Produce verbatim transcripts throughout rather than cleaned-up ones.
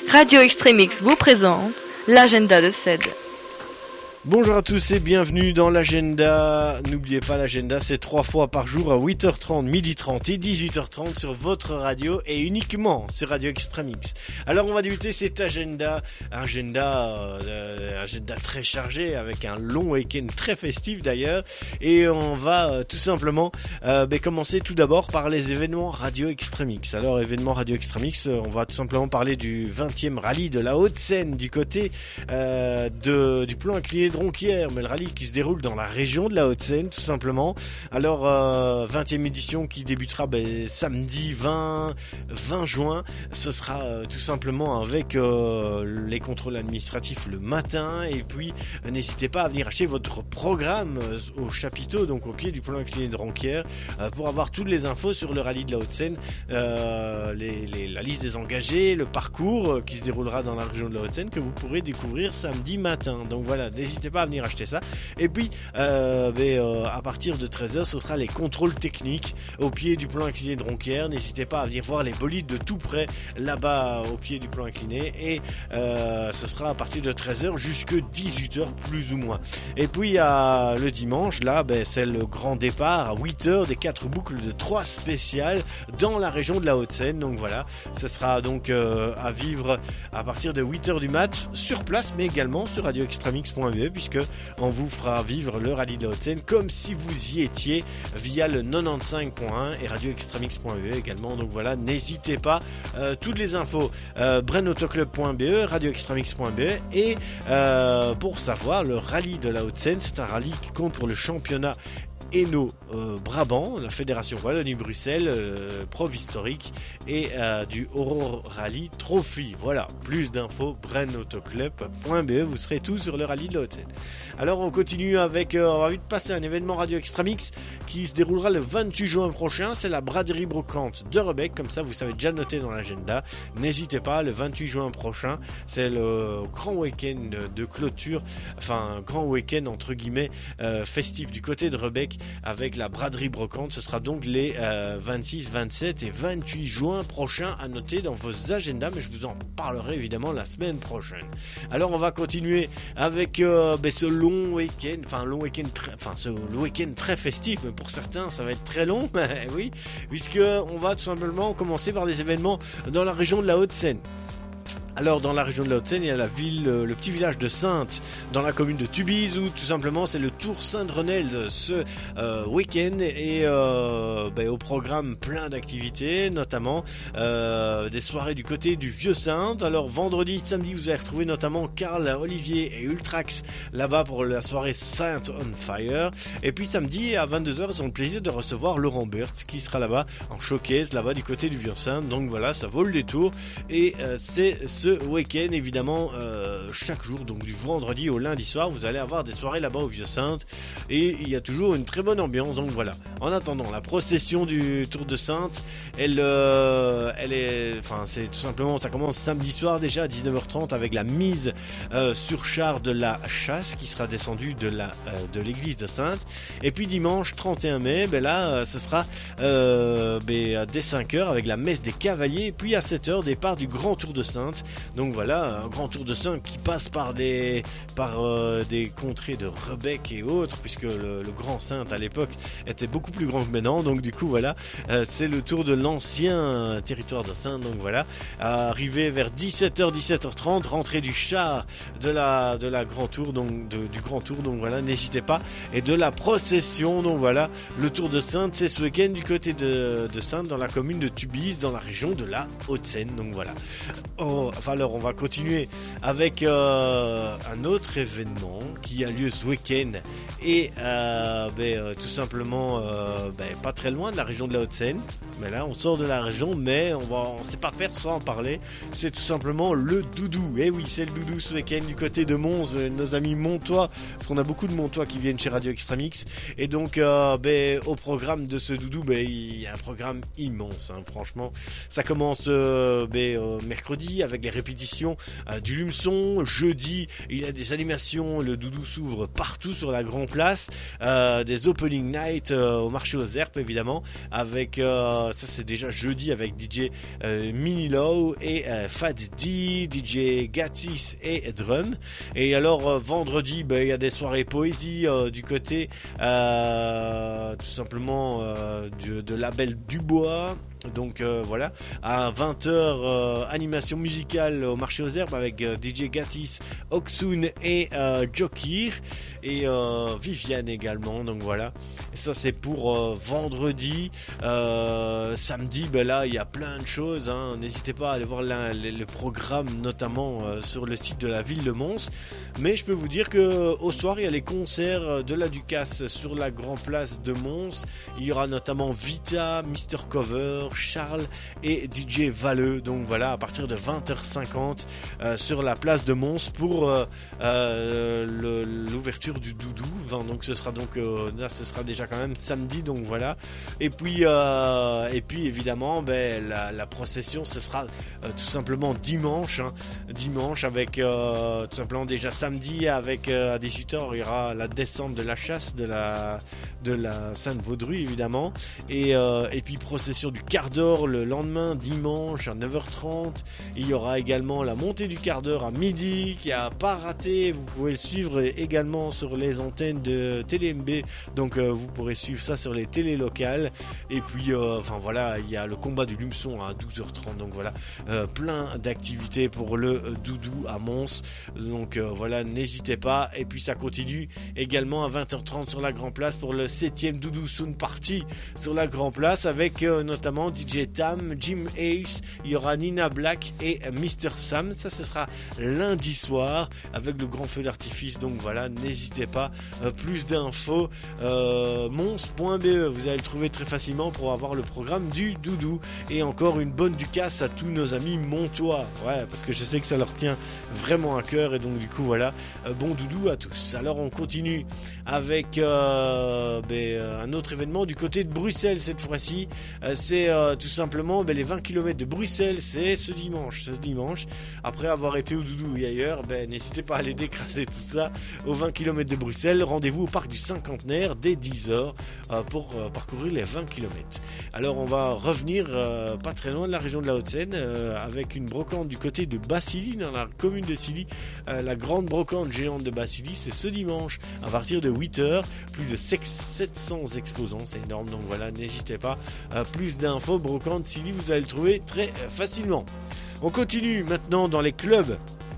Radio Extremix vous présente l'agenda de C E D. Bonjour à tous et bienvenue dans l'agenda. N'oubliez pas, l'agenda c'est trois fois par jour à huit heures trente, midi trente et dix-huit heures trente sur votre radio et uniquement sur Radio Extremix. Alors on va débuter cet agenda, agenda, euh, agenda très chargé avec un long week-end très festif d'ailleurs, et on va euh, tout simplement euh, bah, commencer tout d'abord par les événements Radio Extremix. Alors événements Radio Extremix, euh, on va tout simplement parler du vingtième rallye de la Haute-Seine du côté euh, de, du plan incliné de Ronquière, mais le rallye qui se déroule dans la région de la Haute-Seine tout simplement. Alors euh, vingtième édition qui débutera ben, samedi vingt juin, ce sera euh, tout simplement avec euh, les contrôles administratifs le matin, et puis euh, n'hésitez pas à venir acheter votre programme euh, au chapiteau, donc au pied du plan incliné de Ronquière, euh, pour avoir toutes les infos sur le rallye de la Haute-Seine, euh, les, les, la liste des engagés, le parcours euh, qui se déroulera dans la région de la Haute-Seine que vous pourrez découvrir samedi matin. Donc voilà, n'hésitez pas à venir acheter ça. Et puis euh, mais, euh, à partir de treize heures, ce sera les contrôles techniques au pied du plan incliné de Ronquière. N'hésitez pas à venir voir les bolides de tout près là-bas au pied du plan incliné, et euh, ce sera à partir de treize heures jusqu'à dix-huit heures plus ou moins. Et puis à, le dimanche, là ben, c'est le grand départ à huit heures des quatre boucles de trois spéciales dans la région de la Haute-Seine. Donc voilà, ce sera donc euh, à vivre à partir de huit heures du mat sur place, mais également sur radio extremix point b e, puisque on vous fera vivre le rallye de la Haute-Seine comme si vous y étiez via le quatre-vingt-quinze point un et radio extremix point b e également. Donc voilà, n'hésitez pas, euh, toutes les infos euh, brennauto-club point b e, radio extremix point b e, et euh, pour savoir, le rallye de la Haute-Seine, c'est un rallye qui compte pour le championnat Hainaut euh, Brabant, la fédération Wallonie-Bruxelles, euh, Prof historique, et euh, du Aurore Rally Trophy. Voilà, plus d'infos brennauto-club point b e, vous serez tous sur le rallye de la Haute-Seine. Alors on continue avec, euh, on va vite passer à un événement Radio Extremix qui se déroulera le vingt-huit juin prochain. C'est la braderie brocante de Rebec, comme ça vous savez déjà noter dans l'agenda. N'hésitez pas, le vingt-huit juin prochain, c'est le grand week-end de clôture, enfin grand week-end entre guillemets euh, festif du côté de Rebec, avec la braderie brocante. Ce sera donc les euh, vingt-six, vingt-sept et vingt-huit juin prochains, à noter dans vos agendas, mais je vous en parlerai évidemment la semaine prochaine. Alors on va continuer avec euh, ben, ce long week-end, enfin long week-end, très, enfin ce le week-end très festif, mais pour certains ça va être très long, oui, puisque on va tout simplement commencer par des événements dans la région de la Haute-Seine. Alors dans la région de la Haute-Seine, il y a la ville, le petit village de Saintes, dans la commune de Tubize, où tout simplement c'est le Tour Saint-Drenel de ce euh, week-end, et euh, ben, au programme plein d'activités, notamment euh, des soirées du côté du Vieux-Saintes. Alors vendredi, samedi, vous allez retrouver notamment Karl, Olivier et Ultrax là-bas pour la soirée Saint on Fire. Et puis samedi à vingt-deux heures, ils ont le plaisir de recevoir Laurent Berthe qui sera là-bas en showcase là-bas du côté du Vieux-Saintes. Donc voilà, ça vaut le détour, et euh, c'est ce week-end évidemment euh, chaque jour, donc du vendredi au lundi soir, vous allez avoir des soirées là-bas au Vieux-Saintes, et il y a toujours une très bonne ambiance. Donc voilà, en attendant, la procession du Tour de Saintes, elle, euh, elle est, enfin c'est tout simplement, ça commence samedi soir déjà à dix-neuf heures trente avec la mise euh, sur char de la chasse qui sera descendue de la euh, de l'église de Saintes, et puis dimanche trente et un mai, ben là euh, ce sera euh, ben, dès cinq heures avec la messe des cavaliers, puis à sept heures départ du grand Tour de Saintes. Donc voilà, un grand Tour de Saintes qui passe par des par euh, des contrées de Rebec et autres, puisque le, le grand Saintes à l'époque était beaucoup plus grand que maintenant. Donc du coup voilà, euh, c'est le tour de l'ancien territoire de Saintes. Donc voilà, arrivé vers dix-sept heures, dix-sept heures trente, rentrée du char de la de la grand tour, donc de, du grand tour. Donc voilà, n'hésitez pas, et de la procession. Donc voilà, le Tour de Saintes, c'est ce week-end du côté de, de Saintes, dans la commune de Tubize, dans la région de la Haute-Seine. Donc voilà. Oh, enfin alors on va continuer avec euh, un autre événement qui a lieu ce week-end, et euh, ben, euh, tout simplement euh, ben, pas très loin de la région de la Haute-Seine, mais là on sort de la région, mais on va on sait pas faire sans en parler. C'est tout simplement le doudou. Et oui, c'est le doudou ce week-end du côté de Mons, nos amis montois, parce qu'on a beaucoup de montois qui viennent chez Radio Extremix, et donc euh, ben, au programme de ce doudou, ben, il y a un programme immense, hein, franchement. Ça commence euh, ben, euh, mercredi avec des répétitions euh, du Lumeçon. Jeudi, il y a des animations, le Doudou s'ouvre partout sur la Grand Place, euh, des opening night euh, au marché aux herbes évidemment, avec euh, ça c'est déjà jeudi avec D J euh, Mini Low et euh, Fat D, D J Gatis et Drum. Et alors euh, vendredi, ben, il y a des soirées poésie euh, du côté euh, tout simplement euh, du, de label Dubois. Donc euh, voilà, à vingt heures, euh, animation musicale au marché aux herbes avec euh, D J Gatis, Oksun et euh, Jokir et euh, Viviane également. Donc voilà, et ça c'est pour euh, vendredi. euh, Samedi, ben là il y a plein de choses, hein. N'hésitez pas à aller voir la, le, le programme notamment euh, sur le site de la ville de Mons. Mais je peux vous dire que au soir il y a les concerts de la Ducasse sur la Grand Place de Mons. Il y aura notamment Vita, Mister Cover, Charles et D J Valeux. Donc voilà, à partir de vingt heures cinquante euh, sur la place de Mons pour euh, euh, le, l'ouverture du Doudou. Enfin, donc ce sera donc euh, là ce sera déjà quand même samedi. Donc voilà. Et puis euh, et puis évidemment ben, la, la procession ce sera euh, tout simplement dimanche. Hein, dimanche avec euh, tout simplement déjà samedi avec euh, à dix-huit heures il y aura la descente de la chasse de la de la Sainte-Vaudrue évidemment. Et, euh, et puis procession du quart d'or le lendemain dimanche à neuf heures trente. Il y aura également la montée du quart d'heure à midi qui a pas raté. Vous pouvez le suivre également sur les antennes de Télé M B. Donc euh, vous pourrez suivre ça sur les télés locales. Et puis euh, enfin voilà, il y a le combat du Lumeçon à douze heures trente. Donc voilà, euh, plein d'activités pour le euh, Doudou à Mons. Donc euh, voilà, n'hésitez pas. Et puis ça continue également à vingt heures trente sur la Grand Place pour le septième Doudou Soon Party sur la Grand Place avec euh, notamment D J Tam, Jim Ace, il y aura Nina Black et Mister Sam. Ça ce sera lundi soir avec le grand feu d'artifice. Donc voilà, n'hésitez pas. Euh, plus d'infos euh, mons point b e, vous allez le trouver très facilement pour avoir le programme du Doudou. Et encore une bonne ducasse à tous nos amis montois. Ouais, parce que je sais que ça leur tient vraiment à cœur et donc du coup voilà, euh, bon Doudou à tous. Alors on continue avec euh, ben, un autre événement du côté de Bruxelles cette fois-ci. Euh, c'est euh, tout simplement ben, les vingt kilomètres de Bruxelles, c'est ce dimanche. Ce dimanche, après avoir été au Doudou et ailleurs, ben, n'hésitez pas à aller décrasser tout ça aux vingt kilomètres de Bruxelles. Rendez-vous au parc du Cinquantenaire dès dix heures euh, pour euh, parcourir les vingt kilomètres. Alors on va revenir euh, pas très loin de la région de la Haute-Seine euh, avec une brocante du côté de Bassily, dans la commune de Silly. Euh, la grande brocante géante de Bassily, c'est ce dimanche à partir de huit heures. Plus de sept cents exposants, c'est énorme. Donc voilà, n'hésitez pas. Euh, plus d'infos, brocante Silly, vous allez le trouver très euh, facilement. On continue maintenant dans les clubs.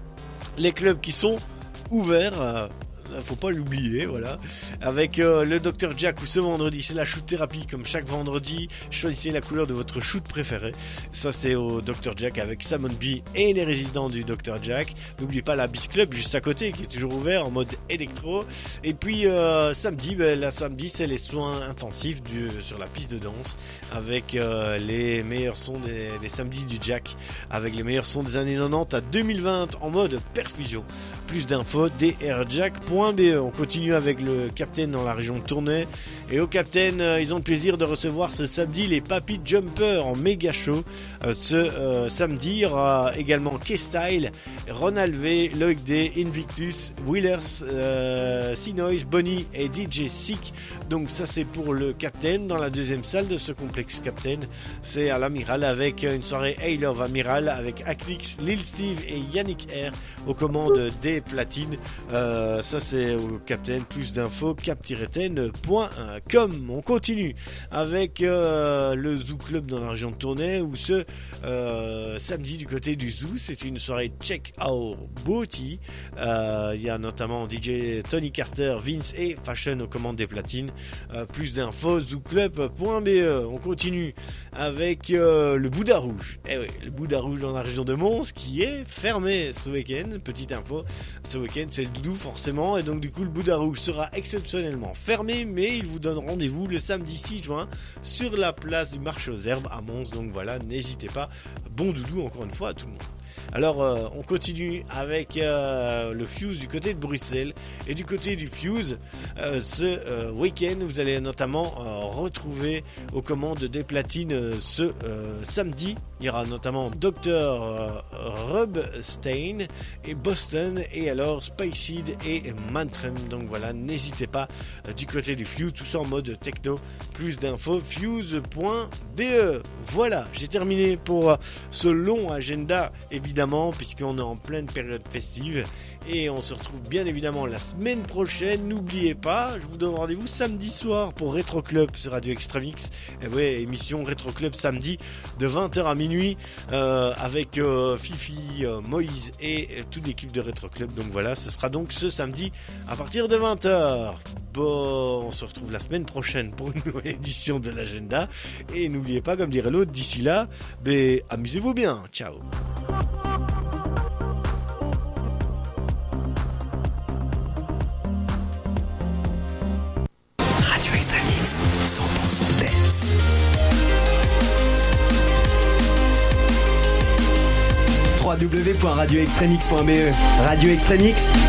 Les clubs qui sont ouverts. Euh, faut pas l'oublier, voilà. Avec euh, le docteur Jack, où ce vendredi c'est la shoot thérapie comme chaque vendredi. Choisissez la couleur de votre shoot préféré. Ça c'est au docteur Jack avec Samon B et les résidents du docteur Jack. N'oubliez pas la Beast Club juste à côté qui est toujours ouvert en mode électro. Et puis euh, samedi, ben, la samedi c'est les soins intensifs du, sur la piste de danse avec euh, les meilleurs sons des les samedis du Jack, avec les meilleurs sons des années quatre-vingt-dix à deux mille vingt en mode perfusion. Plus d'infos d r jack point b e. On continue avec le Captain dans la région de Tournai. Et au Captain, euh, ils ont le plaisir de recevoir ce samedi les Papy Jumper en méga show. Euh, ce euh, samedi, il y aura également K-Style, Ronald V, Loïc D, Invictus, Wheelers, euh, C-Noise, Bonnie et D J Sick. Donc ça c'est pour le Captain. Dans la deuxième salle de ce complexe Captain, c'est à l'Amiral avec une soirée Hey Love Amiral avec Aclix, Lil Steve et Yannick R aux commandes des platines. Euh, ça c'est au Captain. Plus d'infos cap tiret ten point com. On continue avec euh, le Zoo Club dans la région de Tournai où ce euh, samedi du côté du Zoo c'est une soirée Check Our Booty. Euh, il y a notamment D J Tony Carter, Vince et Fashion aux commandes des platines. Euh, plus d'infos zoo club point b e. On continue avec euh, le Bouddha Rouge. Eh oui, le Bouddha Rouge dans la région de Mons qui est fermé ce week-end. Petite info, ce week-end c'est le Doudou forcément et donc du coup le Bouddha Rouge sera exceptionnellement fermé, mais il vous donne rendez-vous le samedi six juin sur la place du marché aux herbes à Mons. Donc voilà, n'hésitez pas. Bon Doudou encore une fois à tout le monde. Alors euh, on continue avec euh, le Fuse du côté de Bruxelles. Et du côté du Fuse, euh, ce euh, week-end, vous allez notamment euh, retrouver aux commandes des platines euh, ce euh, samedi. Il y aura notamment docteur euh, Rubstein et Boston, et alors Spiceseed et Mantram. Donc voilà, n'hésitez pas euh, du côté du Fuse, tout ça en mode techno. Plus d'infos, fuse point b e. Voilà, j'ai terminé pour ce long agenda, évidemment, puisqu'on est en pleine période festive. Et on se retrouve bien évidemment la semaine prochaine. N'oubliez pas, je vous donne rendez-vous samedi soir pour Retro Club sur Radio Extramix. Et ouais, émission Retro Club samedi de vingt heures à minuit euh, avec euh, Fifi, euh, Moïse et euh, toute l'équipe de Retro Club. Donc voilà, ce sera donc ce samedi à partir de vingt heures. Bon, on se retrouve la semaine prochaine pour une nouvelle édition de l'agenda. Et n'oubliez pas, comme dirait l'autre, d'ici là, ben, amusez-vous bien. Ciao. Radio Extramix, cent pour cent dance. w w w point radio extramix point b e. Radio Extramix,